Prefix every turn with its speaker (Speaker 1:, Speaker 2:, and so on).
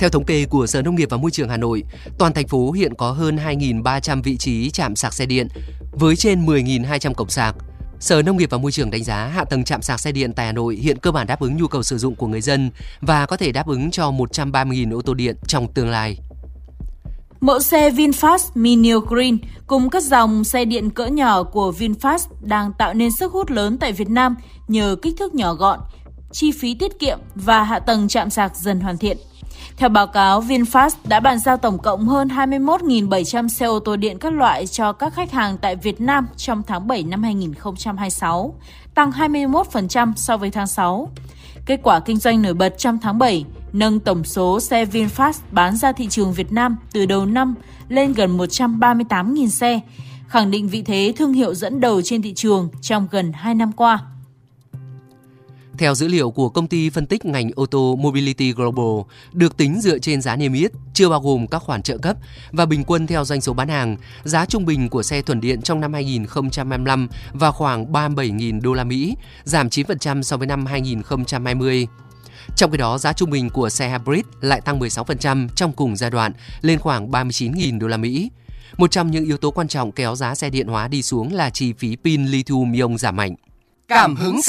Speaker 1: Theo thống kê của Sở Nông nghiệp và Môi trường Hà Nội, toàn thành phố hiện có hơn 2.300 vị trí trạm sạc xe điện với trên 10.200 cổng sạc. Sở Nông nghiệp và Môi trường đánh giá hạ tầng trạm sạc xe điện tại Hà Nội hiện cơ bản đáp ứng nhu cầu sử dụng của người dân và có thể đáp ứng cho 130.000 ô tô điện trong tương lai.
Speaker 2: Mẫu xe VinFast Mini Green cùng các dòng xe điện cỡ nhỏ của VinFast đang tạo nên sức hút lớn tại Việt Nam nhờ kích thước nhỏ gọn, chi phí tiết kiệm và hạ tầng trạm sạc dần hoàn thiện. Theo báo cáo, VinFast đã bàn giao tổng cộng hơn 21.700 xe ô tô điện các loại cho các khách hàng tại Việt Nam trong tháng 7 năm 2026, tăng 21% so với tháng 6. Kết quả kinh doanh nổi bật trong tháng 7 nâng tổng số xe VinFast bán ra thị trường Việt Nam từ đầu năm lên gần 138.000 xe, khẳng định vị thế thương hiệu dẫn đầu trên thị trường trong gần 2 năm qua.
Speaker 1: Theo dữ liệu của công ty phân tích ngành ô tô Mobility Global, được tính dựa trên giá niêm yết, chưa bao gồm các khoản trợ cấp và bình quân theo doanh số bán hàng, giá trung bình của xe thuần điện trong năm 2025 vào khoảng 37.000 đô la Mỹ, giảm 9% so với năm 2020. Trong khi đó, giá trung bình của xe hybrid lại tăng 16% trong cùng giai đoạn lên khoảng 39.000 đô la Mỹ. Một trong những yếu tố quan trọng kéo giá xe điện hóa đi xuống là chi phí pin lithium-ion giảm mạnh.
Speaker 3: Cảm hứng